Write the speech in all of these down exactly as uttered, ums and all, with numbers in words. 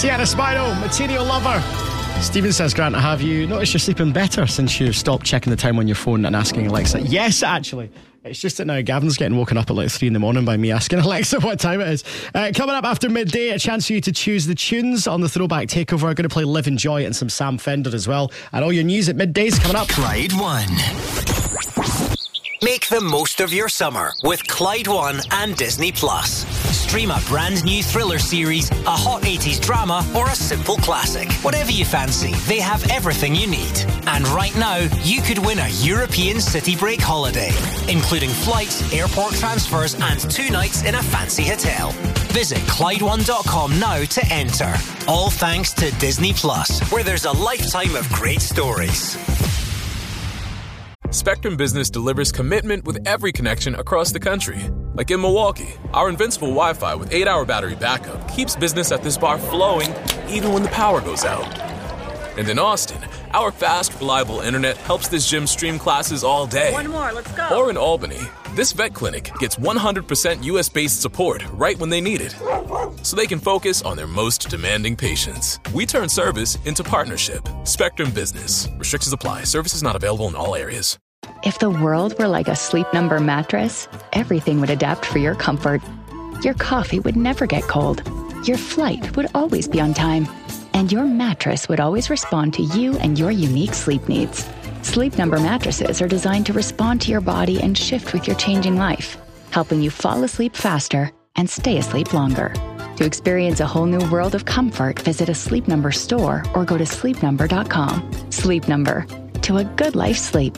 Sienna Spino, Material Lover. Stephen says, Grant, have you noticed you're sleeping better since you've stopped checking the time on your phone and asking Alexa? Yes, actually. It's just that now Gavin's getting woken up at like three in the morning by me asking Alexa what time it is. Uh, coming up after midday, a chance for you to choose the tunes on the Throwback Takeover. I'm going to play Live and Joy and some Sam Fender as well. And all your news at midday's coming up. Clyde One. Make the most of your summer with Clyde One and Disney Plus. Stream a brand new thriller series, a hot eighties drama, or a simple classic. Whatever you fancy, they have everything you need. And right now, you could win a European city break holiday, including flights, airport transfers, and two nights in a fancy hotel. Visit Clyde One dot com now to enter. All thanks to Disney Plus, where there's a lifetime of great stories. Spectrum Business delivers commitment with every connection across the country. Like in Milwaukee, our invincible Wi-Fi with eight hour battery backup keeps business at this bar flowing even when the power goes out. And in Austin, our fast, reliable internet helps this gym stream classes all day. One more, let's go. Or in Albany, this vet clinic gets one hundred percent U S-based support right when they need it, so they can focus on their most demanding patients. We turn service into partnership. Spectrum Business. Restrictions apply. Services not available in all areas. If the world were like a Sleep Number mattress, everything would adapt for your comfort. Your coffee would never get cold. Your flight would always be on time. And your mattress would always respond to you and your unique sleep needs. Sleep Number mattresses are designed to respond to your body and shift with your changing life, helping you fall asleep faster and stay asleep longer. To experience a whole new world of comfort, visit a Sleep Number store or go to sleep number dot com. Sleep Number. To a good life's sleep.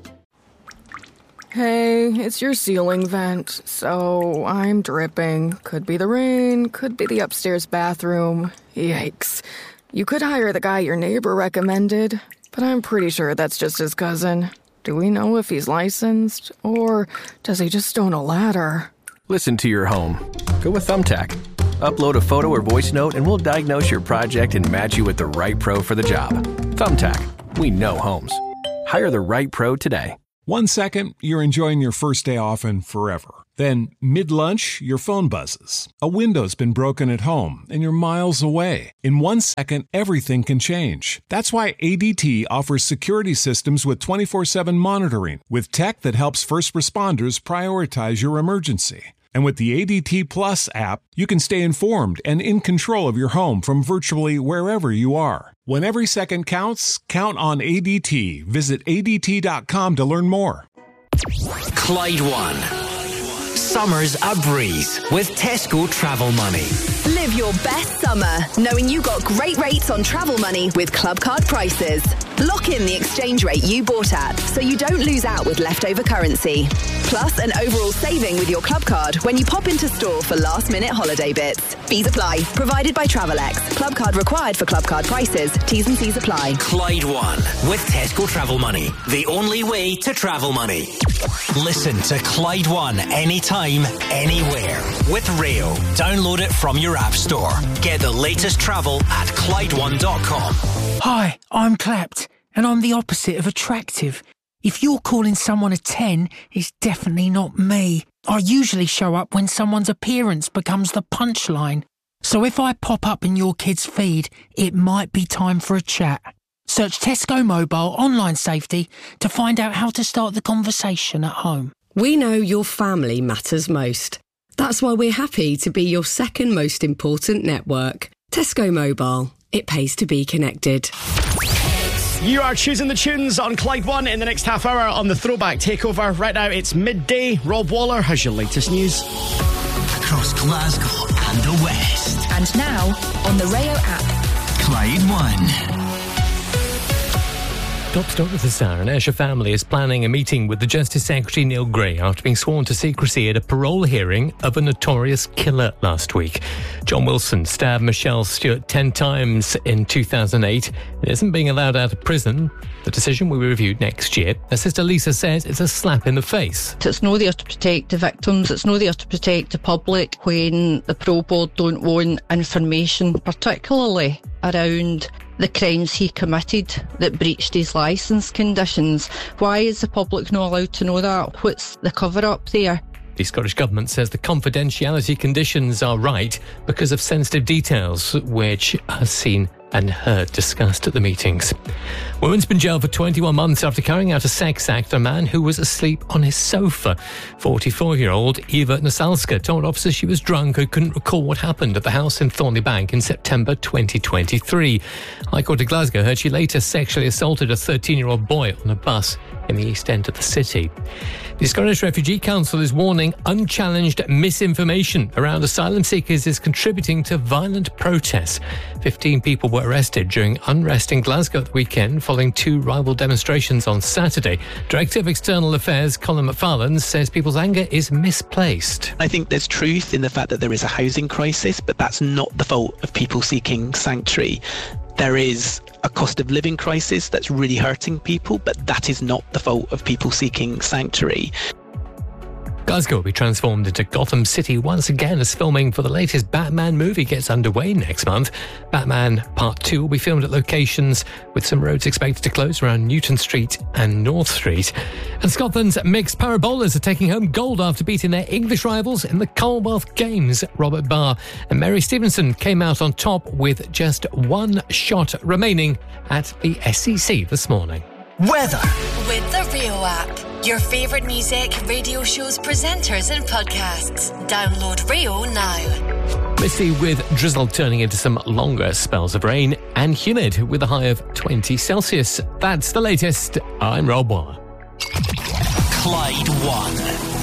Hey, it's your ceiling vent, so I'm dripping. Could be the rain, could be the upstairs bathroom. Yikes. You could hire the guy your neighbor recommended, but I'm pretty sure that's just his cousin. Do we know if he's licensed, or does he just own a ladder? Listen to your home. Go with Thumbtack. Upload a photo or voice note and we'll diagnose your project and match you with the right pro for the job. Thumbtack. We know homes. Hire the right pro today. One second, you're enjoying your first day off and forever. Then, mid-lunch, your phone buzzes. A window's been broken at home, and you're miles away. In one second, everything can change. That's why A D T offers security systems with twenty-four seven monitoring, with tech that helps first responders prioritize your emergency. And with the A D T Plus app, you can stay informed and in control of your home from virtually wherever you are. When every second counts, count on A D T. Visit A D T dot com to learn more. Clyde One. Summer's a breeze with Tesco Travel Money. Live your best summer knowing you got great rates on travel money with Club Card prices. Lock in the exchange rate you bought at so you don't lose out with leftover currency. Plus an overall saving with your Club Card when you pop into store for last minute holiday bits. Fees apply. Provided by Travelex. Club Card required for Club Card prices. T's and C's apply. Clyde One with Tesco Travel Money. The only way to travel money. Listen to Clyde One anytime, anywhere. With Rail. Download it from your app store. Get the latest travel at Clyde One dot com. Hi, I'm Clapped, and I'm the opposite of attractive. If you're calling someone a ten, it's definitely not me. I usually show up when someone's appearance becomes the punchline. So if I pop up in your kid's feed, it might be time for a chat. Search Tesco Mobile Online Safety to find out how to start the conversation at home. We know your family matters most. That's why we're happy to be your second most important network. Tesco Mobile. It pays to be connected. You are choosing the tunes on Clyde One in the next half hour on the Throwback Takeover. Right now, it's midday. Rob Waller has your latest news. Across Glasgow and the West. And now, on the Rayo app. Clyde One. Top story of this hour. An Ayrshire family is planning a meeting with the Justice Secretary Neil Gray after being sworn to secrecy at a parole hearing of a notorious killer last week. John Wilson stabbed Michelle Stewart ten times in two thousand eight and isn't being allowed out of prison. The decision will be reviewed next year. Her sister Lisa says it's a slap in the face. It's no there to protect the victims, it's no there to protect the public when the parole board don't want information, particularly around the crimes he committed that breached his licence conditions. Why is the public not allowed to know that? What's the cover-up there? The Scottish Government says the confidentiality conditions are right because of sensitive details which are seen and heard discussed at the meetings. Woman's been jailed for twenty-one months after carrying out a sex act on a man who was asleep on his sofa. forty-four-year-old Eva Nasalska told officers she was drunk and couldn't recall what happened at the house in Thornley Bank in September twenty twenty-three. High Court of Glasgow heard she later sexually assaulted a thirteen-year-old boy on a bus in the east end of the city. The Scottish Refugee Council is warning unchallenged misinformation around asylum seekers is contributing to violent protests. fifteen people were arrested during unrest in Glasgow at the weekend following two rival demonstrations on Saturday. Director of External Affairs Colin McFarlane says people's anger is misplaced. I think there's truth in the fact that there is a housing crisis, but that's not the fault of people seeking sanctuary. There is a cost of living crisis that's really hurting people, but that is not the fault of people seeking sanctuary. Glasgow will be transformed into Gotham City once again as filming for the latest Batman movie gets underway next month. Batman Part two will be filmed at locations with some roads expected to close around Newton Street and North Street. And Scotland's mixed parabolas are taking home gold after beating their English rivals in the Commonwealth Games. Robert Barr and Mary Stevenson came out on top with just one shot remaining at the S E C this morning. Weather. With the Rio app. Your favourite music, radio shows, presenters and podcasts. Download Rio now. Misty with drizzle turning into some longer spells of rain and humid with a high of twenty Celsius. That's the latest. I'm Rob Waller. Clyde One.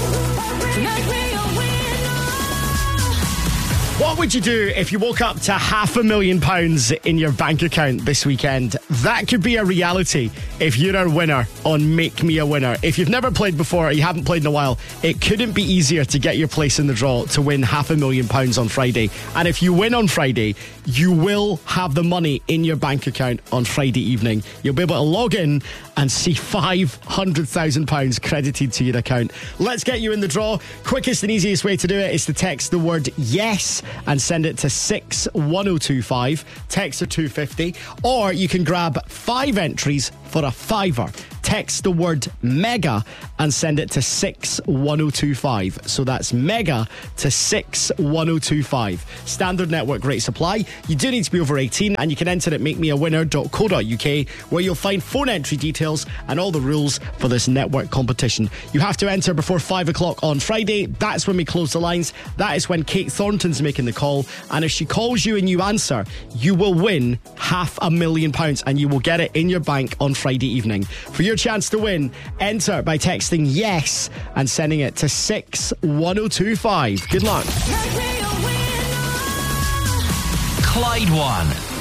What would you do if you woke up to half a million pounds in your bank account this weekend? That could be a reality if you're a winner on Make Me a Winner. If you've never played before or you haven't played in a while, it couldn't be easier to get your place in the draw to win half a million pounds on Friday. And if you win on Friday, you will have the money in your bank account on Friday evening. You'll be able to log in and see five hundred thousand pounds credited to your account. Let's get you in the draw. Quickest and easiest way to do it is to text the word YES and send it to six one oh two five. Text or two fifty. Or you can grab five entries for a fiver. Text the word MEGA and send it to six one oh two five. So that's MEGA to six one oh two five. Standard network rate supply. You do need to be over eighteen and you can enter at make me a winner dot co dot uk where you'll find phone entry details and all the rules for this network competition. You have to enter before five o'clock on Friday. That's when we close the lines. That is when Kate Thornton's making the call. And if she calls you and you answer, you will win half a million pounds and you will get it in your bank on Friday evening. For your chance to win, enter by texting YES and sending it to six one oh two five. Good luck. Clyde One.